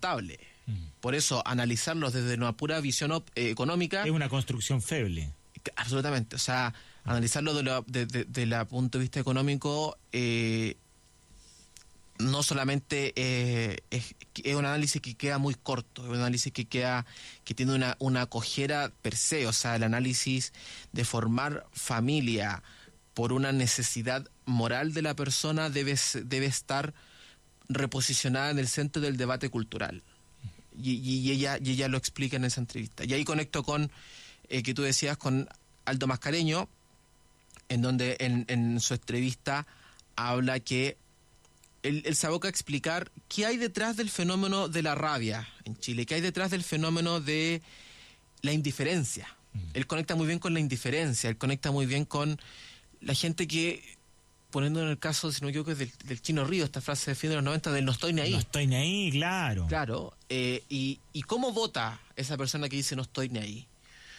rentable. Por eso, analizarlos desde una pura visión económica... Es una construcción feble. Absolutamente. O sea, analizarlo de la punto de vista económico... no solamente es un análisis que queda muy corto, es un análisis que tiene una cojera per se. O sea, el análisis de formar familia por una necesidad moral de la persona debe estar reposicionada en el centro del debate cultural. Y ella lo explica en esa entrevista. Y ahí conecto con, que tú decías, con Aldo Mascareño, en donde en su entrevista habla que él se aboca a explicar qué hay detrás del fenómeno de la rabia en Chile, qué hay detrás del fenómeno de la indiferencia. Él conecta muy bien con la indiferencia, él conecta muy bien con la gente que, poniendo en el caso, si no me equivoco, es del Chino Río, esta frase de fin de los 90, del no estoy ni ahí. No estoy ni ahí, claro. Claro, y cómo vota esa persona que dice no estoy ni ahí.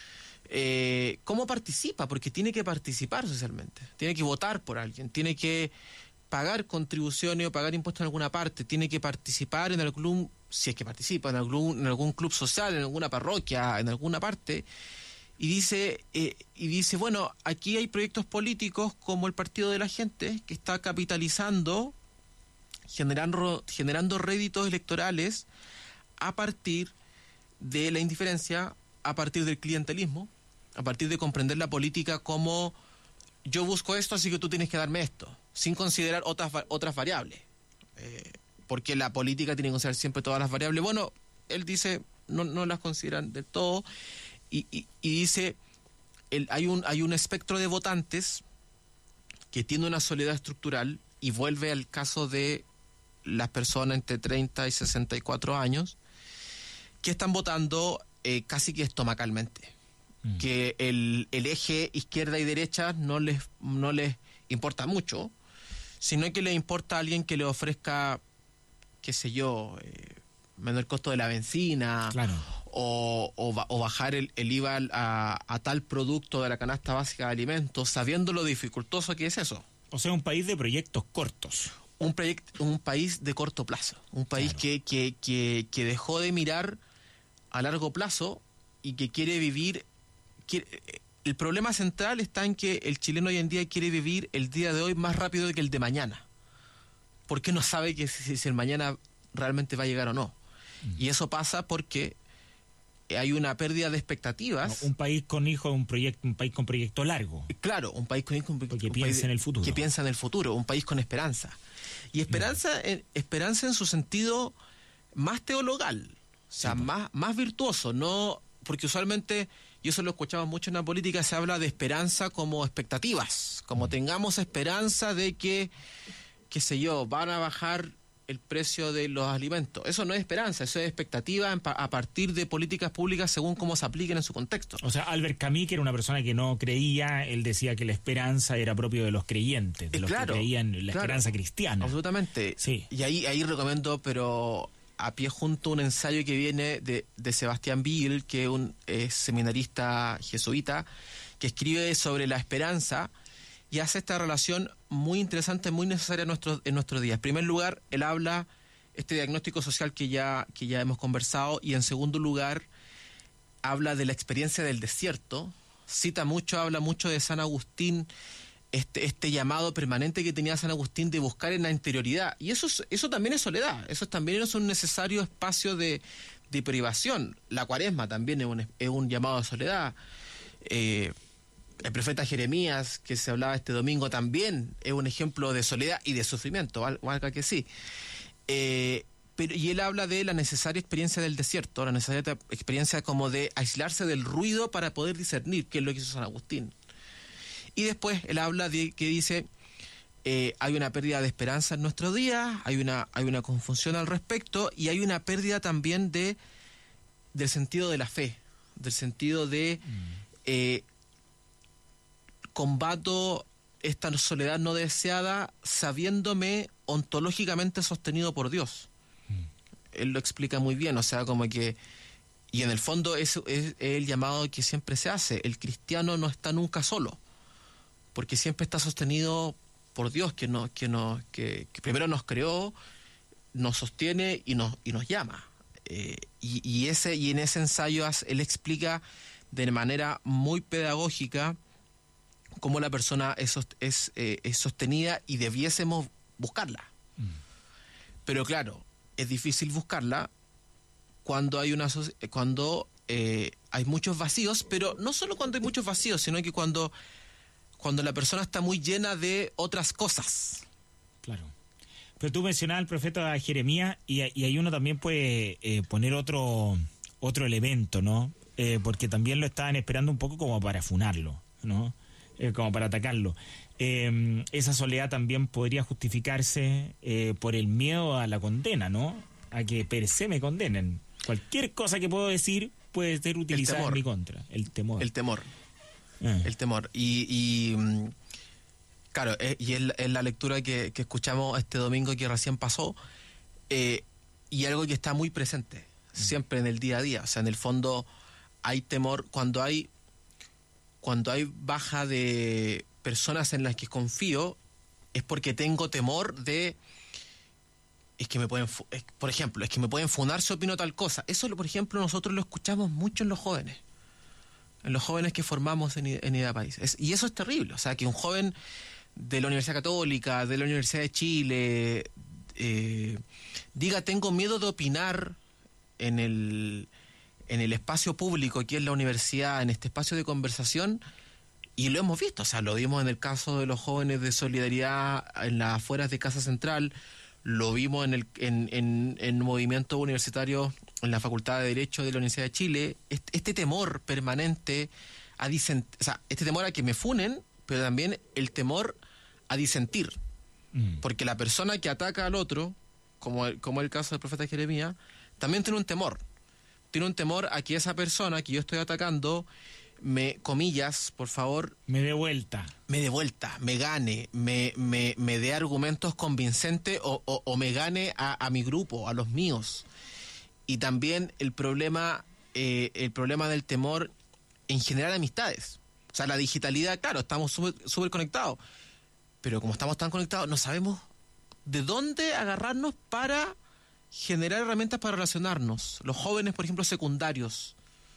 ¿Cómo participa? Porque tiene que participar socialmente, tiene que votar por alguien, tiene que pagar contribuciones o pagar impuestos en alguna parte, tiene que participar en algún, si es que participa, en algún club social, en alguna parroquia, en alguna parte, y dice, bueno, aquí hay proyectos políticos como el Partido de la Gente, que está capitalizando, generando réditos electorales a partir de la indiferencia, a partir del clientelismo, a partir de comprender la política como yo busco esto, así que tú tienes que darme esto, sin considerar otras variables. Porque la política tiene que considerar siempre todas las variables. Bueno, él dice, no las consideran del todo, y dice, hay un espectro de votantes que tiene una soledad estructural, y vuelve al caso de las personas entre 30 y 64 años, que están votando casi que estomacalmente. Que el eje izquierda y derecha no les importa mucho, sino que les importa a alguien que le ofrezca, qué sé yo, menor costo de la benzina, claro, o bajar el IVA a tal producto de la canasta básica de alimentos, sabiendo lo dificultoso que es eso. O sea, un país de proyectos cortos. Un país de corto plazo, un país claro, que dejó de mirar a largo plazo y que quiere vivir... El problema central está en que el chileno hoy en día quiere vivir el día de hoy más rápido que el de mañana, porque no sabe que si el mañana realmente va a llegar o no. Y eso pasa porque hay una pérdida de expectativas. Un país con hijos, un país con proyecto largo. Claro, un país con hijos, que piensa en el futuro. Que piensa en el futuro, un país con esperanza. Y esperanza en su sentido más teologal, o sea, sí, más virtuoso, no, porque usualmente, y eso lo escuchamos mucho en la política, se habla de esperanza como expectativas, como tengamos esperanza de que, qué sé yo, van a bajar el precio de los alimentos. Eso no es esperanza, eso es expectativa a partir de políticas públicas según cómo se apliquen en su contexto. O sea, Albert Camus, que era una persona que no creía, él decía que la esperanza era propio de los creyentes, de los que creían en la esperanza cristiana. Absolutamente. Sí. Y ahí recomiendo, pero a pie junto, un ensayo que viene de Sebastián Vigil, que es un seminarista jesuita, que escribe sobre la esperanza y hace esta relación muy interesante, muy necesaria en nuestros días. En primer lugar, él habla este diagnóstico social que ya hemos conversado, y en segundo lugar, habla de la experiencia del desierto, habla mucho de San Agustín, este llamado permanente que tenía San Agustín de buscar en la interioridad. Y eso también es soledad, eso también es un necesario espacio de privación. La Cuaresma también es un llamado a soledad. El profeta Jeremías, que se hablaba este domingo, también es un ejemplo de soledad y de sufrimiento, valga que sí. Y él habla de la necesaria experiencia del desierto, la necesaria experiencia como de aislarse del ruido para poder discernir, qué es lo que hizo San Agustín. Y después él habla de que dice, hay una pérdida de esperanza en nuestros días, hay una confusión al respecto, y hay una pérdida también del sentido de la fe, del sentido de combato esta soledad no deseada sabiéndome ontológicamente sostenido por Dios. Él lo explica muy bien, o sea, como que, y en el fondo es el llamado que siempre se hace. El cristiano no está nunca solo, porque siempre está sostenido por Dios, que primero nos creó, nos sostiene y nos llama. y en ese ensayo él explica de manera muy pedagógica cómo la persona es sostenida y debiésemos buscarla. Pero claro, es difícil buscarla cuando hay hay muchos vacíos, pero no solo cuando hay muchos vacíos, sino que cuando la persona está muy llena de otras cosas. Claro. Pero tú mencionabas al profeta Jeremías y ahí uno también puede poner otro elemento, ¿no? Porque también lo estaban esperando un poco como para funarlo, ¿no? Como para atacarlo. Esa soledad también podría justificarse por el miedo a la condena, ¿no? A que per se me condenen. Cualquier cosa que puedo decir puede ser utilizada en mi contra. El temor. El temor. El temor. Y claro, y es la lectura que escuchamos este domingo que recién pasó, y algo que está muy presente siempre en el día a día. O sea, en el fondo hay temor cuando hay baja de personas en las que confío, es porque tengo temor de por ejemplo, es que me pueden funar si opino tal cosa. Eso, por ejemplo, nosotros lo escuchamos mucho en los jóvenes que formamos en Idea País. Y eso es terrible. O sea, que un joven de la Universidad Católica, de la Universidad de Chile, diga, tengo miedo de opinar en el espacio público, que es la universidad, en este espacio de conversación, y lo hemos visto. O sea, lo vimos en el caso de los jóvenes de Solidaridad en las afueras de Casa Central, lo vimos en movimientos universitarios en la Facultad de Derecho de la Universidad de Chile. Este temor permanente o sea, este temor a que me funen, pero también el temor a disentir. Porque la persona que ataca al otro, como el caso del profeta Jeremías, también tiene un temor. Tiene un temor a que esa persona que yo estoy atacando comillas, por favor, me dé vuelta, me gane, me dé argumentos convincentes o me gane a mi grupo, a los míos. Y también el problema del temor en generar amistades. O sea, la digitalidad, claro, estamos súper conectados, pero como estamos tan conectados, no sabemos de dónde agarrarnos para generar herramientas para relacionarnos. Los jóvenes, por ejemplo, secundarios,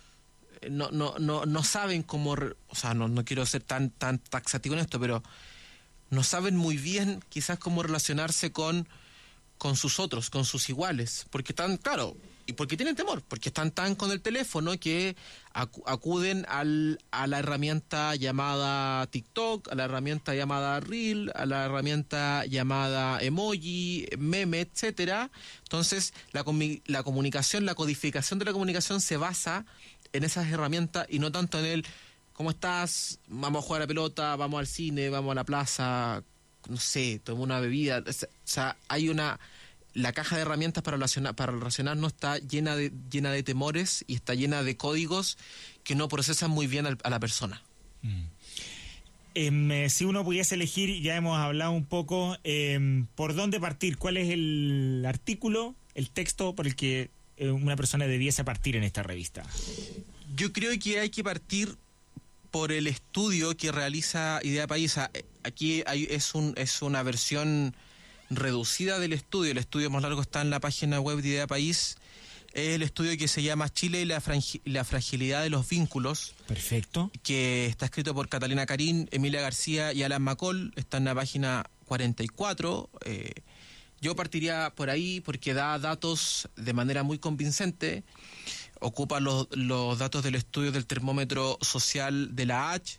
no saben cómo, o sea, no quiero ser tan taxativo en esto, pero no saben muy bien quizás cómo relacionarse con sus otros, con sus iguales, porque están, claro, y porque tienen temor, porque están tan con el teléfono que acuden a la herramienta llamada TikTok, a la herramienta llamada Reel, a la herramienta llamada emoji, meme, etcétera. Entonces, la comunicación, la codificación de la comunicación se basa en esas herramientas y no tanto en el ¿cómo estás? Vamos a jugar a la pelota, vamos al cine, vamos a la plaza, no sé, tomemos una bebida. O sea, la caja de herramientas para relacionarnos está llena de temores y está llena de códigos que no procesan muy bien a la persona. Si uno pudiese elegir, ya hemos hablado un poco, ¿por dónde partir? ¿Cuál es el artículo, el texto por el que una persona debiese partir en esta revista? Yo creo que hay que partir por el estudio que realiza Idea País. Aquí es una versión reducida del estudio. El estudio más largo está en la página web de Idea País. Es el estudio que se llama Chile y la fragilidad de los vínculos. Perfecto. Que está escrito por Catalina Carín, Emilia García y Alan McCall. Está en la página 44. Yo partiría por ahí porque da datos de manera muy convincente. Ocupa los datos del estudio del termómetro social de la H.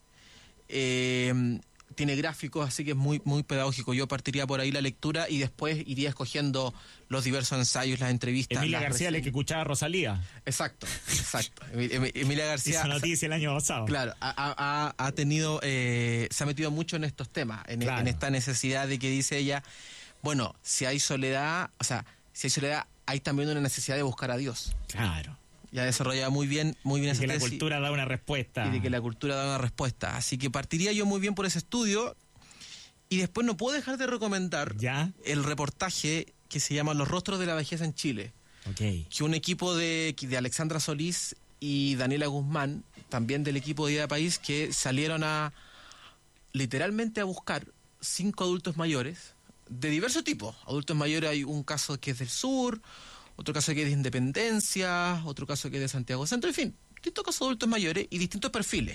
Tiene gráficos, así que es muy, muy pedagógico. Yo partiría por ahí la lectura y después iría escogiendo los diversos ensayos, las entrevistas. Emilia García, la que escuchaba a Rosalía. Exacto. Emilia García. Hizo noticia el año pasado. Claro, ha tenido, se ha metido mucho en estos temas, en esta necesidad de que dice ella, bueno, si hay soledad, hay también una necesidad de buscar a Dios. Claro. Y ha desarrollado muy bien esa tesis. Y que la cultura da una respuesta. Así que partiría yo muy bien por ese estudio. Y después no puedo dejar de recomendar el reportaje que se llama Los rostros de la vejez en Chile. Okay. Que un equipo de Alexandra Solís y Daniela Guzmán, también del equipo de Idea País, que salieron literalmente a buscar 5 adultos mayores de diversos tipos. Adultos mayores, hay un caso que es del sur, otro caso que es de Independencia, otro caso que es de Santiago Centro, en fin, distintos casos de adultos mayores y distintos perfiles.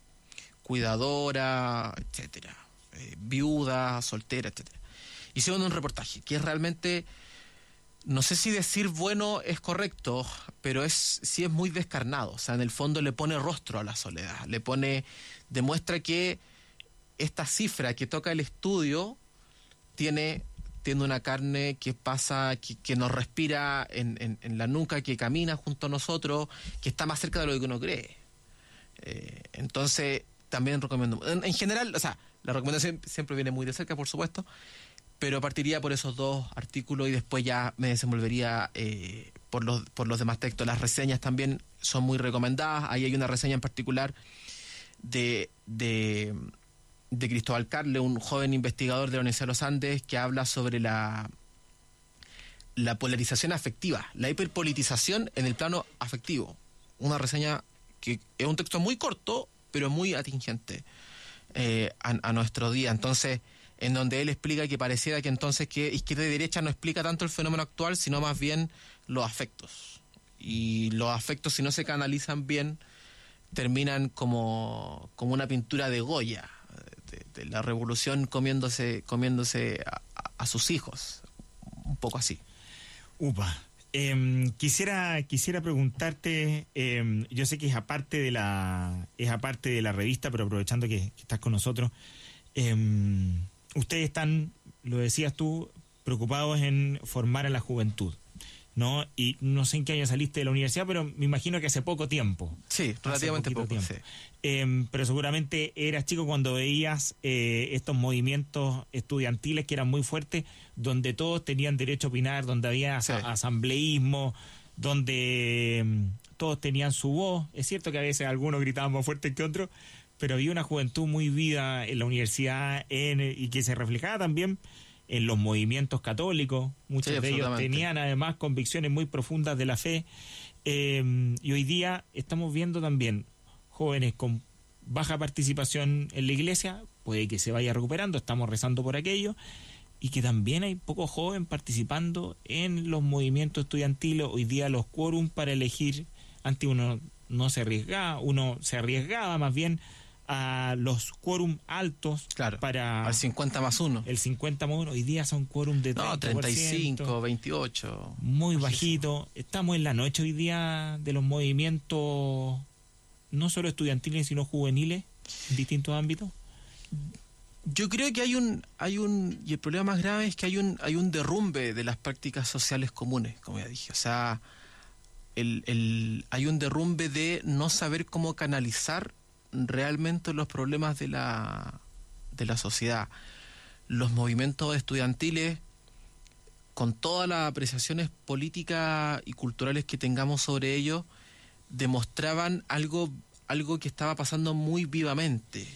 Cuidadora, etcétera, viuda, soltera, etcétera. Hicieron un reportaje que es realmente, no sé si decir bueno es correcto, pero sí es muy descarnado. O sea, en el fondo le pone rostro a la soledad, demuestra que esta cifra que toca el estudio tiene una carne que pasa, que nos respira en la nuca, que camina junto a nosotros, que está más cerca de lo que uno cree. Entonces, también recomiendo. En general, o sea, la recomendación siempre viene muy de cerca, por supuesto, pero partiría por esos dos artículos y después ya me desenvolvería por los demás textos. Las reseñas también son muy recomendadas. Ahí hay una reseña en particular de Cristóbal Carle, un joven investigador de la Universidad de los Andes, que habla sobre la polarización afectiva, la hiperpolitización en el plano afectivo. Una reseña que es un texto muy corto, pero muy atingente a nuestro día. Entonces, en donde él explica que pareciera que entonces que izquierda y derecha no explica tanto el fenómeno actual, sino más bien los afectos. Y los afectos, si no se canalizan bien, terminan como una pintura de Goya, de la revolución comiéndose a sus hijos, un poco así. Upa. Quisiera preguntarte, yo sé que es aparte de la revista, pero aprovechando que estás con nosotros, ustedes están, lo decías tú, preocupados en formar a la juventud, ¿no? Y no sé en qué año saliste de la universidad, pero me imagino que hace poco tiempo. Sí, relativamente poco tiempo. Sí. Pero seguramente eras chico cuando veías estos movimientos estudiantiles que eran muy fuertes, donde todos tenían derecho a opinar, donde había asambleísmo, donde todos tenían su voz. Es cierto que a veces algunos gritaban más fuerte que otros, pero había una juventud muy viva en la universidad y que se reflejaba también en los movimientos católicos. Muchos de ellos tenían además convicciones muy profundas de la fe, y hoy día estamos viendo también jóvenes con baja participación en la iglesia, puede que se vaya recuperando, estamos rezando por aquello, y que también hay pocos jóvenes participando en los movimientos estudiantiles. Hoy día los quórum para elegir, antes uno se arriesgaba más bien a los quórum altos, claro, para al 50+1. El 50+1, hoy día son quórum de 30%, 35, 28. Muy bajito. Estamos en la noche hoy día de los movimientos, no solo estudiantiles, sino juveniles, en distintos ámbitos. Yo creo que hay un y el problema más grave es que hay un derrumbe de las prácticas sociales comunes, como ya dije. O sea, hay un derrumbe de no saber cómo canalizar realmente los problemas de la sociedad. Los movimientos estudiantiles, con todas las apreciaciones políticas y culturales que tengamos sobre ellos, demostraban algo que estaba pasando muy vivamente.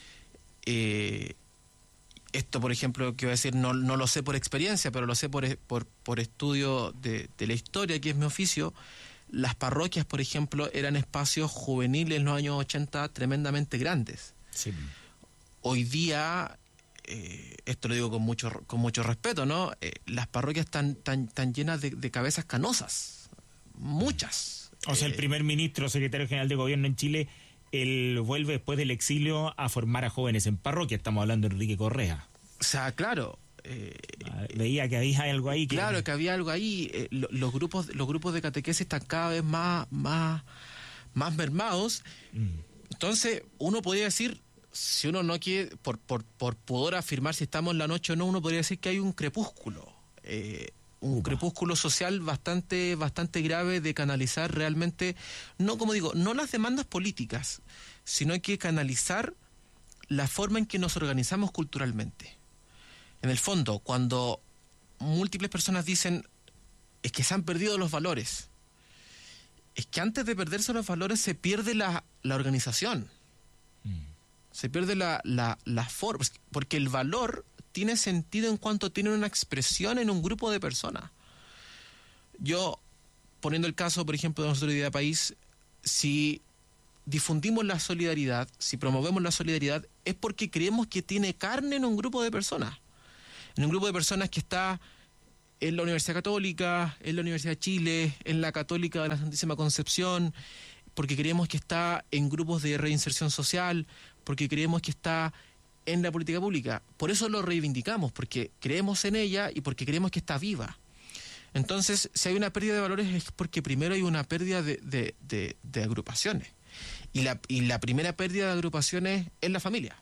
Esto, por ejemplo, que voy a decir, no lo sé por experiencia, pero lo sé por estudio de la historia, que es mi oficio. Las parroquias, por ejemplo, eran espacios juveniles en los años 80 tremendamente grandes. Sí. Hoy día, esto lo digo con mucho respeto, ¿no? Las parroquias están llenas de cabezas canosas, muchas. O sea, el primer ministro, secretario general de gobierno en Chile, él vuelve después del exilio a formar a jóvenes en parroquia. Estamos hablando de Enrique Correa. O sea, claro. Veía que había algo ahí. Claro, que había algo ahí. Los grupos de catequesis están cada vez más mermados. Entonces, uno podría decir, si uno no quiere, por pudor afirmar si estamos en la noche o no, uno podría decir que hay un crepúsculo. Crepúsculo social bastante grave de canalizar realmente, no, como digo, no las demandas políticas, sino hay que canalizar la forma en que nos organizamos culturalmente. En el fondo, cuando múltiples personas dicen es que se han perdido los valores, es que antes de perderse los valores se pierde la organización, se pierde la forma, porque el valor tiene sentido en cuanto tiene una expresión en un grupo de personas. Yo, poniendo el caso, por ejemplo, de nuestra idea de país, si difundimos la solidaridad, si promovemos la solidaridad, es porque creemos que tiene carne en un grupo de personas. En un grupo de personas que está en la Universidad Católica, en la Universidad de Chile, en la Católica de la Santísima Concepción, porque creemos que está en grupos de reinserción social, porque creemos que está en la política pública. Por eso lo reivindicamos, porque creemos en ella y porque creemos que está viva. Entonces, si hay una pérdida de valores es porque primero hay una pérdida de agrupaciones. Y la primera pérdida de agrupaciones es la familia.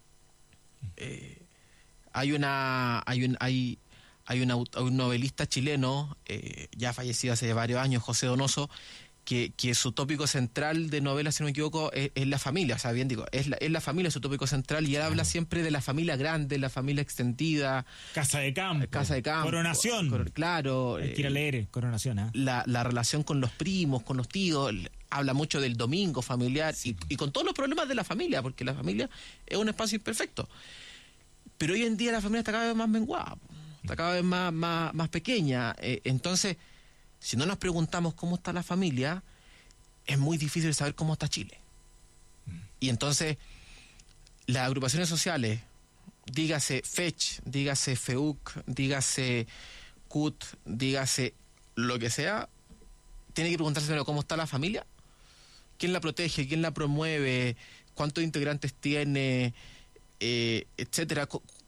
Hay un novelista chileno, ya fallecido hace varios años, José Donoso, que su tópico central de novela, si no me equivoco, es la familia. O sea, bien digo, es la familia su tópico central, y él habla siempre de la familia grande, la familia extendida. Casa de campo. Coronación. Claro. Hay que ir a leer Coronación. La relación con los primos, con los tíos. Habla mucho del domingo familiar, sí. y con todos los problemas de la familia, porque la familia es un espacio imperfecto. Pero hoy en día la familia está cada vez más menguada, está cada vez más pequeña. Entonces, si no nos preguntamos cómo está la familia, es muy difícil saber cómo está Chile. Y entonces, las agrupaciones sociales, dígase FECH, dígase FEUC, dígase CUT, dígase lo que sea, tiene que preguntarse primero cómo está la familia, quién la protege, quién la promueve, cuántos integrantes tiene, etcétera,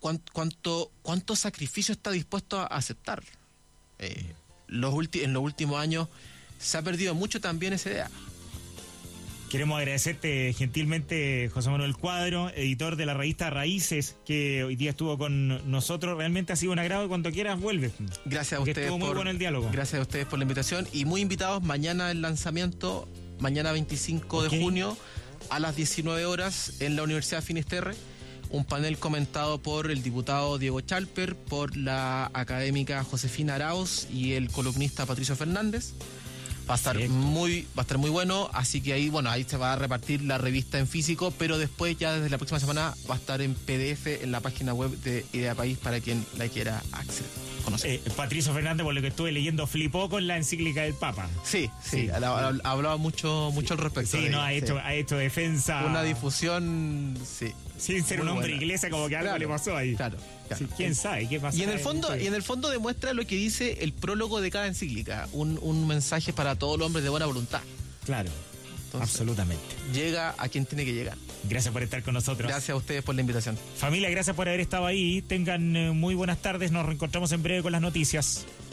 cuánto sacrificio está dispuesto a aceptar. En los últimos años se ha perdido mucho también esa idea. Queremos agradecerte gentilmente, José Manuel Cuadro, editor de la revista Raíces, que hoy día estuvo con nosotros. Realmente ha sido un agrado, y cuando quieras vuelves. Gracias a ustedes. Estuvo muy bueno el diálogo. Gracias a ustedes por la invitación, y muy invitados mañana el lanzamiento, mañana 25 de junio a las 19 horas en la Universidad Finisterre. Un panel comentado por el diputado Diego Chalper, por la académica Josefina Arauz y el columnista Patricio Fernández. Va a estar muy bueno, así que ahí se va a repartir la revista en físico, pero después ya desde la próxima semana va a estar en PDF en la página web de Idea País para quien la quiera conocer. Patricio Fernández, por lo que estuve leyendo, flipó con la encíclica del Papa. Sí. Ha hablado mucho al respecto. Sí, ha hecho defensa. Una difusión, sí. Sin ser un hombre buena. Iglesia, como que algo le pasó ahí. Claro. Sí, ¿quién sabe qué pasa? Y en el fondo demuestra lo que dice el prólogo de cada encíclica, un mensaje para todos los hombres de buena voluntad. Claro. Entonces, absolutamente. Llega a quien tiene que llegar. Gracias por estar con nosotros. Gracias a ustedes por la invitación. Familia, gracias por haber estado ahí. Tengan muy buenas tardes. Nos reencontramos en breve con las noticias.